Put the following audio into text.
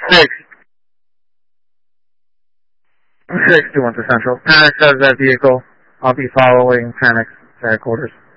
6. 6, 2-1 to Central. Panic says that vehicle. I'll be following Panic's headquarters.